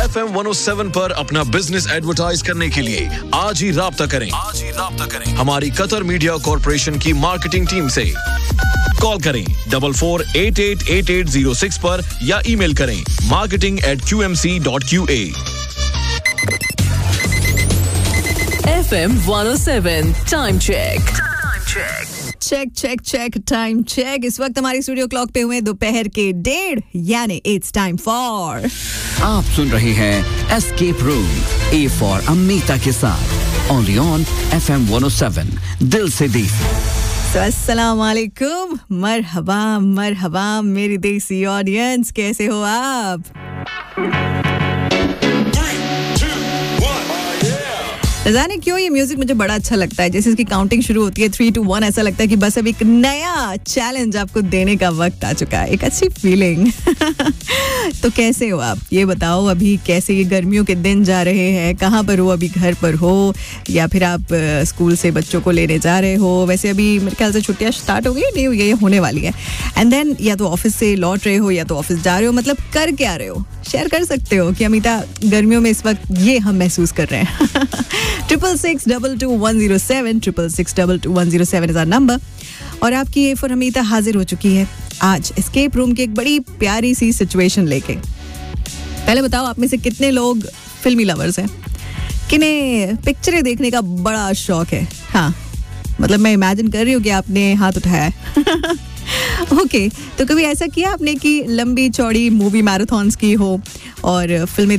FM 107 पर अपना business advertise करने के लिए आज ही राब्ता करें हमारी कतर मीडिया कॉर्पोरेशन की मार्केटिंग टीम से। कॉल करें 44888806 पर या ईमेल करें marketing@qmc.qa। FM 107 time check. Check time check. इस वक्त हमारी स्टूडियो क्लॉक पे हुए दोपहर के 1:30 यानी इट्स टाइम फॉर। आप सुन रहे हैं escape room A for Amita के साथ ओनली ऑन FM 107 दिल से देसी। अस्सलाम वालेकुम, मरहबा मेरी देसी ऑडियंस, कैसे हो आप? जाने क्यों ये म्यूजिक मुझे बड़ा अच्छा लगता है। जैसे इसकी काउंटिंग शुरू होती है 3, 2, 1, ऐसा लगता है कि बस अब एक नया चैलेंज आपको देने का वक्त आ चुका है। एक अच्छी फीलिंग। तो कैसे हो आप, ये बताओ। अभी कैसे ये गर्मियों के दिन जा रहे हैं? कहाँ पर हो अभी? घर पर हो या फिर आप स्कूल से बच्चों को लेने जा रहे हो? वैसे अभी मेरे ख्याल से छुट्टियाँ स्टार्ट हो गई, नहीं हुई, ये होने वाली है। एंड देन या तो ऑफिस से लौट रहे हो या तो ऑफिस जा रहे हो। मतलब कर क्या रहे हो? शेयर कर सकते हो कि अमिता गर्मियों में इस वक्त ये हम महसूस कर रहे हैं। 666222107 666222107 इज आवर नंबर। और आपकी ये फॉर अमिता हाजिर हो चुकी है आज एस्केप रूम की एक बड़ी प्यारी सी सिचुएशन लेके। पहले बताओ, आप में से कितने लोग फिल्मी लवर्स हैं? किन्हें पिक्चरें देखने का बड़ा शौक है? हाँ, मतलब मैं इमेजिन कर रही हूँ कि आपने हाथ उठाया है। ओके, तो कभी ऐसा किया आपने कि लंबी चौड़ी मूवी मैराथन्स की हो और फिल्में